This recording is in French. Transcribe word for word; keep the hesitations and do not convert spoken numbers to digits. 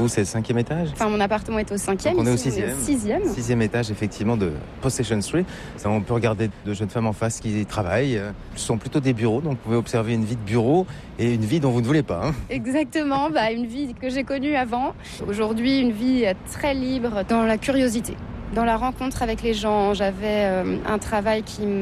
Vous, c'est le cinquième étage? Enfin, mon appartement est au cinquième. Donc on est au ici, sixième. On est au sixième. Sixième étage, effectivement, de Possession Street. Ça, on peut regarder de jeunes femmes en face qui travaillent. Ce sont plutôt des bureaux, donc vous pouvez observer une vie de bureau et une vie dont vous ne voulez pas. Hein. Exactement, bah, une vie que j'ai connue avant. Aujourd'hui, une vie très libre dans la curiosité, dans la rencontre avec les gens. J'avais euh, un travail qui